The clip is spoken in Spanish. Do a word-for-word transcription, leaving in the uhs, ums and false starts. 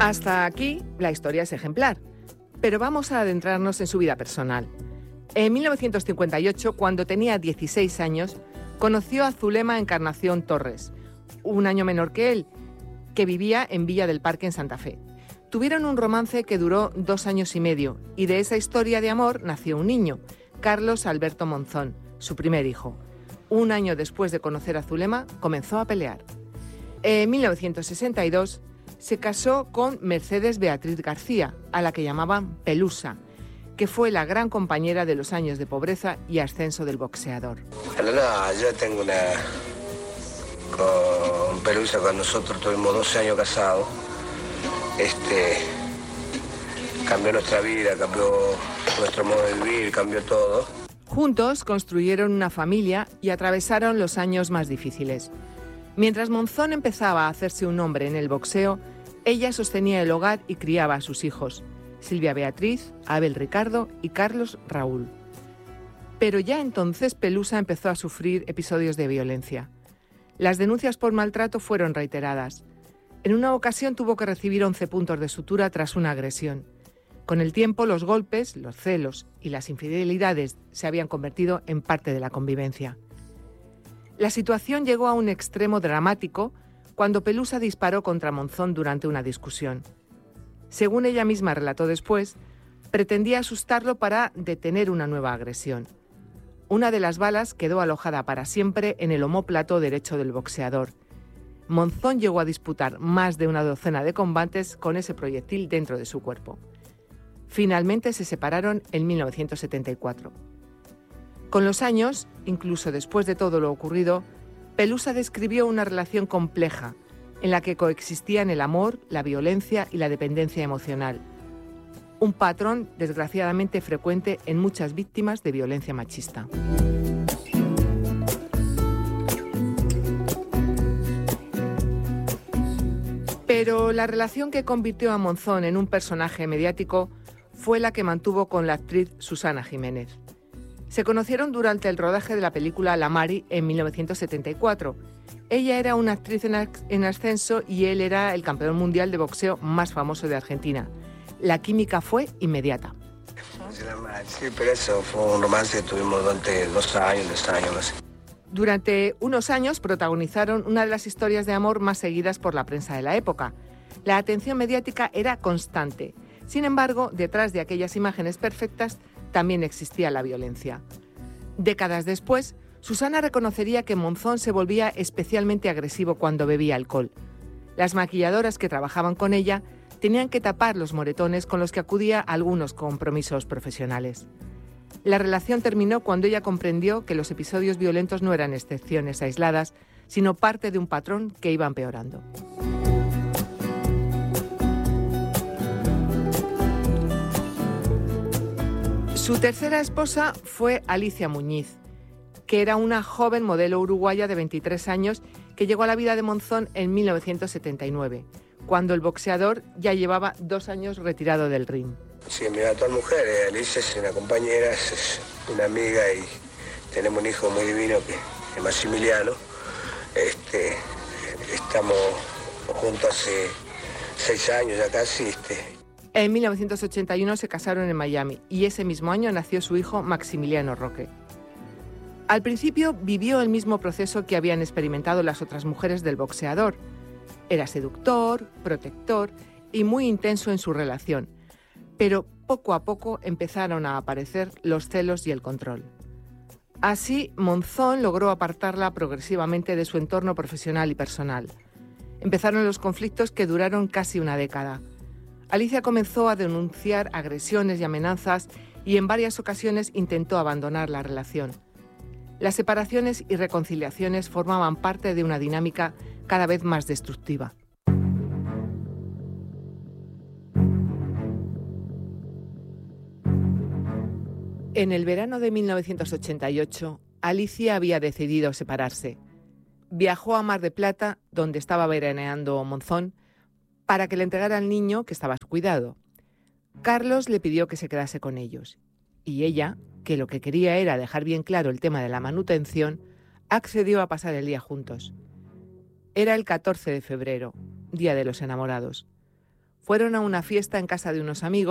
Hasta aquí la historia es ejemplar, pero vamos a adentrarnos en su vida personal. En mil novecientos cincuenta y ocho, cuando tenía dieciséis años, conoció a Zulema Encarnación Torres, un año menor que él, que vivía en Villa del Parque en Santa Fe. Tuvieron un romance que duró dos años y medio, y de esa historia de amor nació un niño, Carlos Alberto Monzón, su primer hijo. Un año después de conocer a Zulema, comenzó a pelear. En mil novecientos sesenta y dos se casó con Mercedes Beatriz García, a la que llamaban Pelusa, que fue la gran compañera de los años de pobreza y ascenso del boxeador. No, no, yo tengo una... con Pelusa, con nosotros tuvimos doce años casados. Este... cambió nuestra vida, cambió nuestro modo de vivir, cambió todo. Juntos construyeron una familia y atravesaron los años más difíciles. Mientras Monzón empezaba a hacerse un nombre en el boxeo, ella sostenía el hogar y criaba a sus hijos, Silvia Beatriz, Abel Ricardo y Carlos Raúl. Pero ya entonces Pelusa empezó a sufrir episodios de violencia. Las denuncias por maltrato fueron reiteradas. En una ocasión tuvo que recibir once puntos de sutura tras una agresión. Con el tiempo, los golpes, los celos y las infidelidades se habían convertido en parte de la convivencia. La situación llegó a un extremo dramático cuando Pelusa disparó contra Monzón durante una discusión. Según ella misma relató después, pretendía asustarlo para detener una nueva agresión. Una de las balas quedó alojada para siempre en el omóplato derecho del boxeador. Monzón llegó a disputar más de una docena de combates con ese proyectil dentro de su cuerpo. Finalmente se separaron en mil novecientos setenta y cuatro. Con los años, incluso después de todo lo ocurrido, Pelusa describió una relación compleja en la que coexistían el amor, la violencia y la dependencia emocional. Un patrón desgraciadamente frecuente en muchas víctimas de violencia machista. Pero la relación que convirtió a Monzón en un personaje mediático fue la que mantuvo con la actriz Susana Jiménez. Se conocieron durante el rodaje de la película La Mari en mil novecientos setenta y cuatro. Ella era una actriz en ascenso y él era el campeón mundial de boxeo más famoso de Argentina. La química fue inmediata. Sí, pero eso fue un romance que tuvimos durante dos años, dos años, no sé. Durante unos años protagonizaron una de las historias de amor más seguidas por la prensa de la época. La atención mediática era constante. Sin embargo, detrás de aquellas imágenes perfectas también existía la violencia. Décadas después, Susana reconocería que Monzón se volvía especialmente agresivo cuando bebía alcohol. Las maquilladoras que trabajaban con ella tenían que tapar los moretones con los que acudía a algunos compromisos profesionales. La relación terminó cuando ella comprendió que los episodios violentos no eran excepciones aisladas, sino parte de un patrón que iba empeorando. Su tercera esposa fue Alicia Muñiz, que era una joven modelo uruguaya de veintitrés años que llegó a la vida de Monzón en mil novecientos setenta y nueve, cuando el boxeador ya llevaba dos años retirado del ring. Sí, mi actual mujer, eh, Alicia, es una compañera, es una amiga y tenemos un hijo muy divino que es Maximiliano. Este, estamos juntos hace seis años ya casi. Este. En mil novecientos ochenta y uno se casaron en Miami y ese mismo año nació su hijo Maximiliano Roque. Al principio vivió el mismo proceso que habían experimentado las otras mujeres del boxeador. Era seductor, protector y muy intenso en su relación, pero poco a poco empezaron a aparecer los celos y el control. Así, Monzón logró apartarla progresivamente de su entorno profesional y personal. Empezaron los conflictos que duraron casi una década. Alicia comenzó a denunciar agresiones y amenazas y en varias ocasiones intentó abandonar la relación. Las separaciones y reconciliaciones formaban parte de una dinámica cada vez más destructiva. En el verano de mil novecientos ochenta y ocho, Alicia había decidido separarse. Viajó a Mar de Plata, donde estaba veraneando Monzón, para que le entregara al niño que estaba a su cuidado. Carlos le pidió que se quedase con ellos, y ella, que lo que quería era dejar bien claro el tema de la manutención, accedió a pasar el día juntos. Era el catorce de febrero, Día de los Enamorados. Fueron a una fiesta en casa de unos amigos